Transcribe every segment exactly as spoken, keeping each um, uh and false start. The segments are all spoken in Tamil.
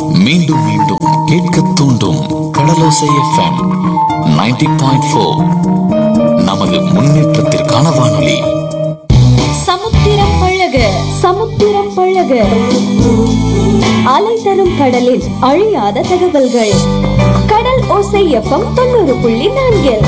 மீண்டும் மீண்டும் கேட்க தூண்டும் கடலோசை எஃப்எம் நைன்டி பாயிண்ட் ஃபோர். நமது முன்னேற்றத்திற்கான வானொலி. சமுத்திரம் பழக சமுத்திரம் பழக அலை தரும் கடலில் அழியாத தகவல்கள். கடல் ஓசை எஃப்எம் தொண்ணூறு புள்ளி நான்கில்.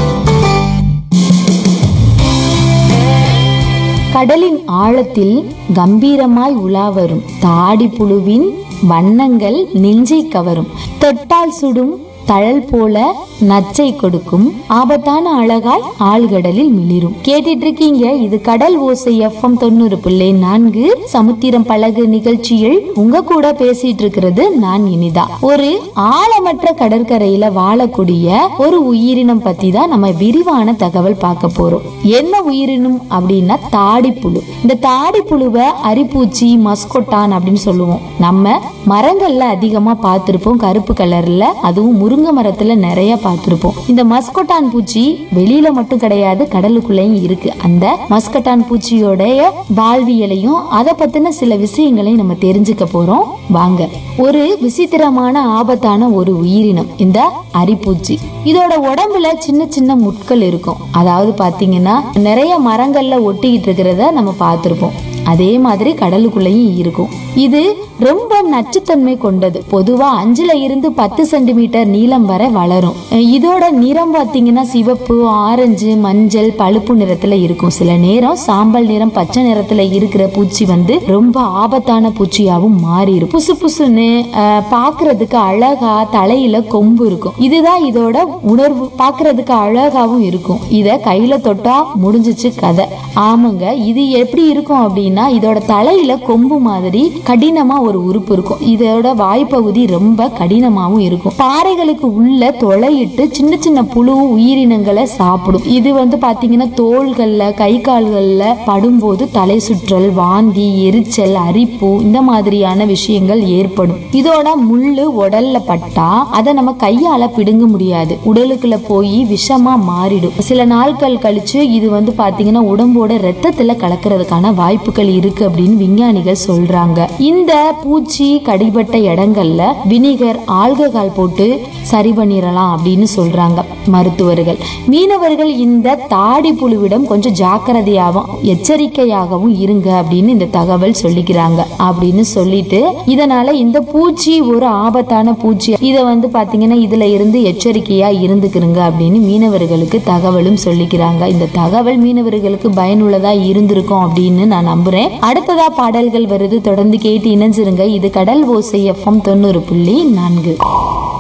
கடலின் ஆழத்தில் கம்பீரமாய் உலாவரும் தாடி புழுவின் வண்ணங்கள் நெஞ்சை கவரும். தொட்டால் சுடும் தழல் போல நச்சை கொடுக்கும் ஆபத்தான அழகாய் ஆழ்கடலில் மிளிரும். கேட்டுட்டு இருக்கீங்க, இது கடல் ஓசை எஃப்எம் தொண்ணூறு புள்ளி நான்கு சமுத்திரம் பழகு நிகழ்ச்சியில் உங்க கூட பேசிட்டு இருக்கிறது நான் இனிதா. ஒரு ஆழமற்ற கடற்கரையில வாழக்கூடிய ஒரு உயிரினம் பத்தி தான் நம்ம விரிவான தகவல் பார்க்க போறோம். என்ன உயிரினம் அப்படின்னா தாடிப்புழு. இந்த தாடிப்புழுவை அரிப்பூச்சி, மஸ்கொட்டான் அப்படின்னு சொல்லுவோம். நம்ம மரங்கள்ல அதிகமா பார்த்திருப்போம், கருப்பு கலர்ல, அதுவும் முருங்கை மரத்துல நிறைய பார்த்திருப்போம். இந்த மஸ்கொட்டான் பூச்சி வெளியில மட்டும் கிடையாது, கடலுக்குள்ளேயும் இருக்கு. அந்த மஸ்கொட்டான் பூச்சியோடைய வாழ்வியலையும் அதை பத்தின சில விஷயங்களையும் நம்ம தெரிஞ்சுக்க போறோம். வாங்க. ஒரு விசித்திரமான ஆபத்தான ஒரு உயிரினம் இந்த அரிப்பூச்சி. இதோட உடம்புல சின்ன சின்ன முட்கள் இருக்கும். அதாவது பாத்தீங்கன்னா நிறைய மரங்கள்ல ஒட்டிக்கிட்டு இருக்கிறத நம்ம பார்த்திருப்போம். அதே மாதிரி கடலுக்குள்ளேயும் இருக்கும். இது ரொம்ப நச்சுத்தன்மை கொண்டது. பொதுவா அஞ்சுல இருந்து பத்து சென்டிமீட்டர் நீளம் வரை வளரும். இதோட நிறம் பாத்தீங்கன்னா சிவப்பு, ஆரஞ்சு, மஞ்சள், பழுப்பு நிறத்துல இருக்கும். சில நேரம் சாம்பல் நிறம், பச்சை நிறத்துல இருக்கிற பூச்சி வந்து ரொம்ப ஆபத்தான பூச்சியாவும் மாறிடும். புசு புசுன்னு பாக்குறதுக்கு அழகா தலையில கொம்பு இருக்கும். இதுதான் இதோட உணர்வு. பாக்குறதுக்கு அழகாவும் இருக்கும். இத கையில தொட்டா முடிஞ்சிச்சு கதை. ஆமாங்க, இது எப்படி இருக்கும் அப்படின்னா இதோட தலையில கொம்பு மாதிரி கடினமா ஒரு உறுப்பு இருக்கும். இதோட வாய்ப்பகுதி ரொம்ப கடினமாவும் இருக்கும். பாறைகளுக்கு உள்ள தொலையிட்டு சின்ன சின்ன புழு உயிரினங்களை சாப்பிடும். இது வந்து பாத்தீங்கன்னா தோள்கள்ல, கை கால்கள்ல படும்போது தலை சுற்றல், வாந்தி, எரிச்சல், அரிப்பு இந்த மாதிரியான விஷயங்கள் ஏற்படும். இதோட முள்ளு உடல்ல பட்டா அதை நம்ம கையால பிடுங்க முடியாது. உடலுக்குள்ள போய் விஷமா மாறிடும். சில நாட்கள் கழிச்சு இது வந்து பாத்தீங்கன்னா உடம்போட ரத்தத்துல கலக்கிறதுக்கான வாய்ப்புகள் இருக்கு அப்படின்னு விஞ்ஞானிகள் சொல்றாங்க. இந்த பூச்சி கடிபட்ட இடங்கள்ல வினிகர், ஆல்கஹால் போட்டு சரி பண்ணிடலாம் அப்படின்னு சொல்றாங்க மருத்துவர்கள். மீனவர்கள் இந்த தாடி புழுவிடம் கொஞ்சம் ஜாக்கிரதையாகவும் எச்சரிக்கையாகவும் இருங்க அப்படின்னு இந்த தகவல் சொல்லிக்கிறாங்க. அப்படின்னு சொல்லிட்டு இதனால இந்த பூச்சி ஒரு ஆபத்தான பூச்சி, இத வந்து பாத்தீங்கன்னா இதுல இருந்து எச்சரிக்கையா இருந்துக்கிறங்க அப்படின்னு மீனவர்களுக்கு தகவலும் சொல்லிக்கிறாங்க. இந்த தகவல் மீனவர்களுக்கு பயனுள்ளதா இருந்திருக்கும் அப்படின்னு நான் நம்புறேன். அடுத்ததா பாடல்கள் வருது, தொடர்ந்து கேட்டு இணைஞ்சிருங்க. இது கடல் ஓசை எஃப்எம் தொண்ணூறு புள்ளி நான்கு.